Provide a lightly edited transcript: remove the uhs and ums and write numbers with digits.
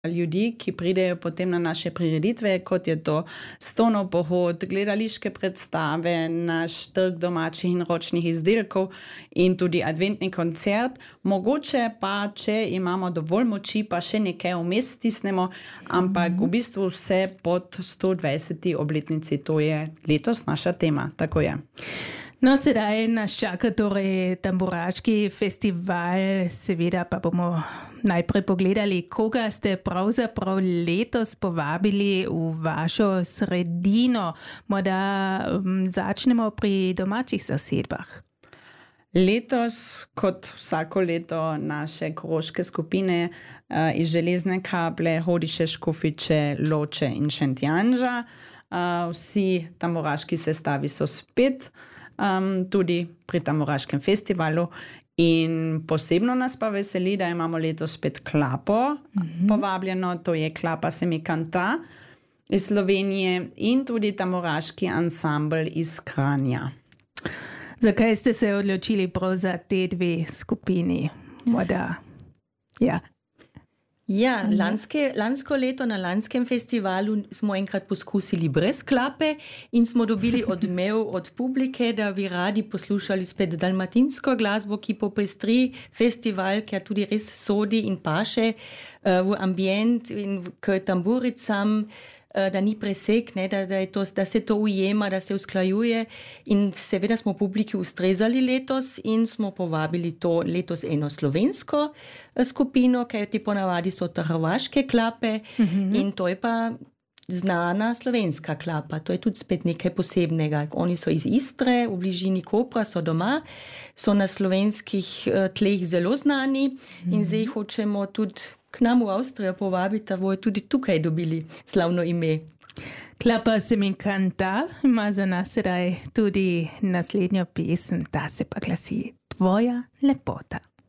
ljudi, ki pridejo potem na naše prireditve, kot je to Stonov pohod, gledališke predstave, naš trg domačih in ročnih izdelkov in tudi adventni koncert. Mogoče pa, če imamo dovolj moči, pa še nekaj vmes stisnemo, ampak v bistvu vse pod 120. obletnici, to je letos naša tema, tako je. No, sedaj nas čaka torej Tamburaški festival, seveda pa bomo najprej pogledali, koga ste pravzaprav letos povabili v vašo sredino. Morda začnemo pri domačih zasedbah. Letos, kot vsako leto naše koroške skupine iz Železne Kaple, Hodiše, Škofjiče, Loče in Šentjanža, vsi tamburaški sestavi so spet tudi pri Tamburaškem festivalu in posebno nas pa veseli, da imamo letos spet Klapo povabljeno, to je Klapa se mi kanta iz Slovenije in tudi tamburaški ansambl iz Kranja. Zakaj ste se odločili prav za te dve skupini? Morda, ja. Ja, lansko leto na lanskem festivalu smo enkrat poskusili brez Klape in smo dobili odmev od publike, da bi radi poslušali spet dalmatinsko glasbo, ki popestri festival, ki tudi res sodi in paše v ambient in k tamburicam, da ni presek, ne, da se to ujema, da se usklajuje in seveda smo publiki ustrezali letos in smo povabili to letos eno slovensko skupino, ker ti ponavadi so to hrvaške klape in to je pa znana slovenska klapa. To je tudi spet nekaj posebnega. Oni so iz Istre, v bližini Kopra so doma, so na slovenskih tleh zelo znani in zdaj hočemo tudi k nam v Avstrijo povabiti, da bojo tudi tukaj dobili slavno ime. Klapa se mi kanta ima za nas sedaj tudi naslednjo pesem, ta se pa glasi Tvoja lepota.